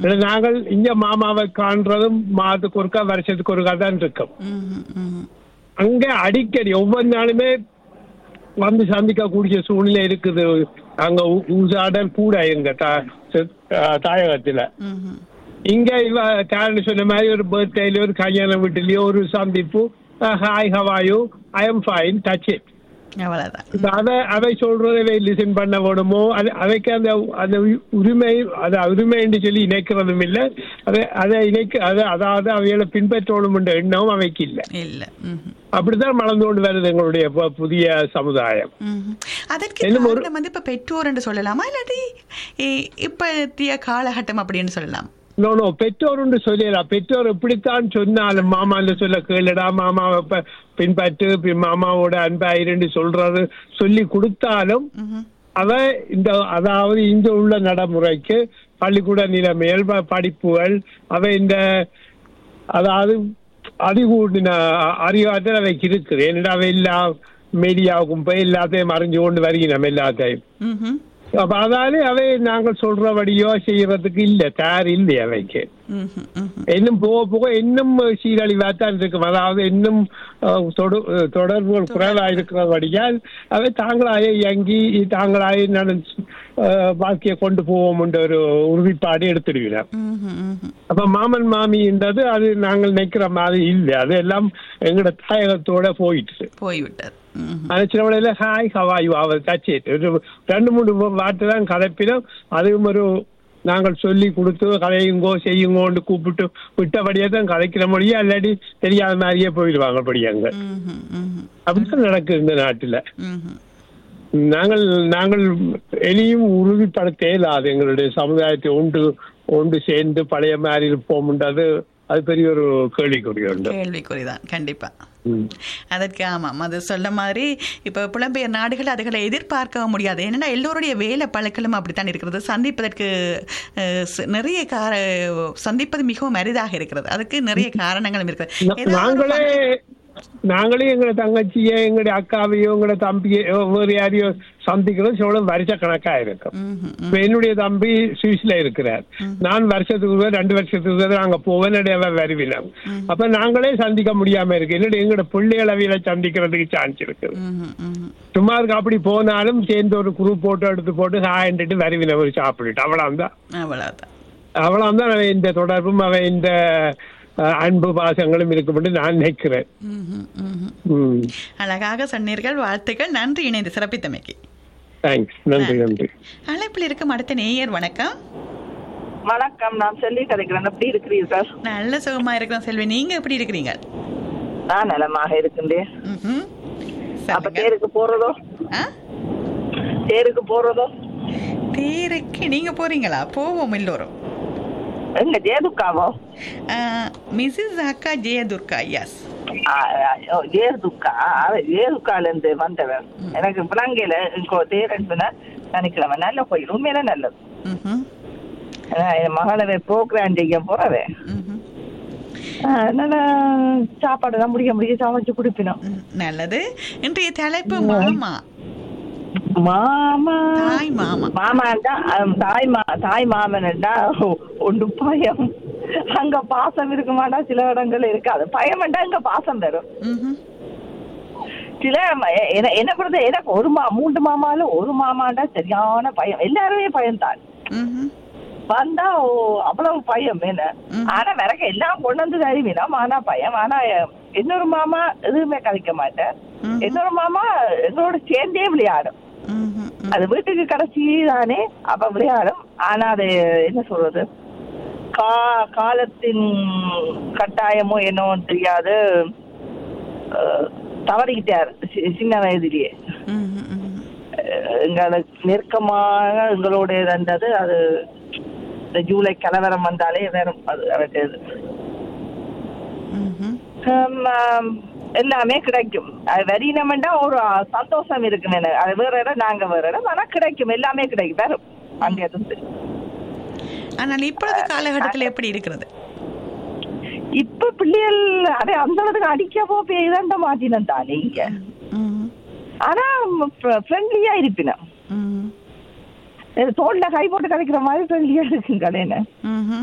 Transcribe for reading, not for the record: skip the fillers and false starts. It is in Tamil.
நாங்கள் இங்க மாமாவை காண்றதும் மாதத்துக்கு ஒருக்கா வருஷத்துக்கு ஒருக்கா தான் இருக்கும். அங்க அடிக்கடி ஒவ்வொரு நாளுமே வந்து சந்திக்கக்கூடிய சூழ்நிலை இருக்குது. அங்க ஊசாடல் கூட எங்க தாயகத்துல. இங்க இவ காரணம் சொன்ன மாதிரி ஒரு பர்த்டேலயோ ஒரு கல்யாண வீட்டிலயோ ஒரு சந்திப்பு, hi how are you, I am fine, touch it. அவை சொல்றதை லிசன் பண்ண வேணுமோ, அவைக்கு அந்த அந்த உரிமை, உரிமை என்று சொல்லி இணைக்கிறதும் இல்லை. அதை அதாவது அவைகளை பின்பற்றணும் என்ற எண்ணமும் அவைக்கு இல்லை. அப்படித்தான் வளர்ந்து கொண்டு வருது எங்களுடைய புதிய சமுதாயம். அதற்கு இப்ப பெற்றோர் என்று சொல்லலாமா, இல்லாட்டி இப்பத்திய காலகட்டம் அப்படின்னு சொல்லலாம்? நோ, பெற்றோர் சொல்லலாம். பெற்றோர் எப்படித்தான் சொன்னாலும் மாமான்னு சொல்ல கேளுடா, மாமாவை பின்பற்று, மாமாவோட அன்பாயிருந்து சொல்றது சொல்லி கொடுத்தாலும் அவ அதாவது இங்க உள்ள நடைமுறைக்கு பள்ளிக்கூட நிலைமைகள், படிப்புகள், அவை இந்த அதாவது அதிகூடின அறிவாற்றல் அவைக்கு இருக்குது. என்னடா அவை எல்லா மீடியாவுக்கும் போய் எல்லாத்தையும் அறிஞ்சு கொண்டு வருகிறோம் எல்லாத்தையும். அப்ப அதாலே அவை நாங்கள் சொல்றபடியோ செய்யறதுக்கு இல்ல, தயார் இல்லை அவைக்கு. இன்னும் போக போக இன்னும் சீரழிவாத்தான் இருக்கும். அதாவது இன்னும் தொடர்புகள் குறைவா இருக்கிறபடியால் அவை தாங்களாயே இயங்கி தாங்களாயே வாழ்க்கையை கொண்டு போவோம் என்ற ஒரு உறுதிப்பாடு எடுத்துடுகிறார். அப்ப மாமன் மாமின்றது அது நாங்கள் நினைக்கிற மாதிரி இல்லை. அது எல்லாம் எங்களோட தாயகத்தோட போய்விட்டார். அது சில வேளையில ஹாய் ஹவாயு அவர் தச்சேட் 2-3 வார்த்தை தான் கலப்பினோம். அதுவும் ஒரு நாங்கள் சொல்லி கொடுத்து கதையுங்கோ செய்யுங்கோன்னு கூப்பிட்டு விட்டபடியே தான் கதைக்கிற மொழியா, இல்லாட்டி தெரியாத மாதிரியே போயிடுவாங்க படியாங்க. அப்படித்தான் நடக்குது இந்த நாட்டுல. நாங்கள் இனியும் உறுதிப்படுத்த இயலாது எங்களுடைய சமுதாயத்தை ஒன்று சேர்ந்து பழைய மாதிரி இருப்போம்ன்றது. அது பெரிய ஒரு கேள்விக்குறிதான் கண்டிப்பா. அதற்கு ஆமாம், அது சொல்ல மாதிரி இப்ப புலம்பெயர் நாடுகள் அதுகளை எதிர்பார்க்க முடியாது. ஏன்னா எல்லோருடைய வேலை பழக்களும் அப்படித்தான் இருக்கிறது. சந்திப்பதற்கு நிறைய சந்திப்பது மிகவும் அரிதாக இருக்கிறது. அதுக்கு நிறைய காரணங்களும் இருக்கிறது. நாங்களே எங்களோட தங்கச்சியோ எங்களுடைய அக்காவையோ எங்களோட தம்பியோ வேறு யாரையோ சந்திக்கிறது சொல்ல வருஷ கணக்கா இருக்கும். இப்ப என்னுடைய தம்பி சுவிஸ்ல இருக்கிறார். நான் வருஷத்துக்கு 2 வருஷத்துக்கு அங்க போவேன், வருவினோம். அப்ப நாங்களே சந்திக்க முடியாம இருக்கு. என்னுடைய எங்களோட பிள்ளைகளவியில சந்திக்கிறதுக்கு சான்ஸ் இருக்கு. சும்மா இருக்கு. அப்படி போனாலும் சேர்ந்து ஒரு குரூப் போட்டோ எடுத்து போட்டு சாயந்துட்டு வருவினோம், ஒரு சாப்பிட்டுட்டு. அவ்வளவுதான் அவன் இந்த தொடர்பும் அவன் இந்த அன்பு பாசங்களும் இருக்கும் நான் நினைக்கிறேன். அழகாக சொன்னீர்கள், வாழ்த்துக்கள், நன்றி இணைந்து சிறப்பித்தமைக்கு. நன்றி. அழைப்பில் இருக்கும் அடுத்த நேயர். வணக்கம். வணக்கம், நான் செல்வி கதைக்கிறேன். எப்படி இருக்கிறீர்கள்? நல்ல சுகமா இருக்கிறோம் செல்வி, நீங்க எப்படி இருக்கிறீங்க? நான் நலமாக இருக்கின்றேன். அப்ப தேருக்கு போறதோ தேருக்கு நீங்க போறீங்களா? போவோம் எல்லோரும். எங்க ஜெயதுர்காவோ? மிஸ்ஸஸ் அக்கா ஜெயதுர்கா. எஸ், ஜெயதுர்கால இருந்து வந்தவன். எனக்கு பிள்ளைங்கள தேரன்னு நினைக்கிறவ நல்ல கோயில், உண்மையில நல்லது. என் மகளவை ப்ரோக்ராம் செய்ய போறவே நல்ல சாப்பாடு தான் முடிய சமைச்சு குடிப்பினோம். நல்லது. இன்றைய தலைப்பு மாமா. தாய் மாமன்டா ஒன்று பயம். அங்க பாசம் இருக்குமாடா, சில இடங்கள் இருக்காது. பயம்டா இங்க பாசம் வரும். சில என்ன பொறுத்த எனக்கு 3 மாமால ஒரு மாமாண்டா சரியான பயம். எல்லாருமே பயம்தான். வந்தா அவ்வளவு பயம் என்ன. ஆனா விறக்க எல்லாம் கொண்டு வந்து அறிவினோம். ஆனா பயம். ஆனா இன்னொரு மாமா எதுவுமே கதைக்க மாட்டேன். இன்னொரு மாமா எங்களோட சேர்ந்தே விளையாடும். அது வீட்டுக்கு கடைசி தானே, அப்ப விளையாடும். ஆனா அது என்ன சொல்றது, காலத்தின் கட்டாயமோ என்னவோ தெரியாது, தவறிக்கிட்டாரு சின்ன வயதிலேயே. எங்களுக்கு நெருக்கமாக எங்களோட இருந்தது. அது இந்த ஜூலை கலவரம் வந்தாலே வேற அது அவருக்கு எல்லாமே கிடைக்கும். அது வரினமெண்டா ஒரு சந்தோஷம் இருக்குன்னு. அது வேற இடம், நாங்க வேற இடம், ஆனா கிடைக்கும், எல்லாமே கிடைக்கும் வரும் அங்க இருந்து. ஆனால் இப்பொழுது காலகட்டத்தில் எப்படி இருக்கிறது? இப்ப பிள்ளைகள் அதே அந்த அளவுக்கு அடிக்கவோ பேத மாட்டினம் தானே இங்க. ஆனா ஃப்ரெண்ட்லியா இருப்பினா, தோல்ல கை போட்டு கலைக்கிற மாதிரி ஃப்ரெண்ட்லியா இருக்குங்க.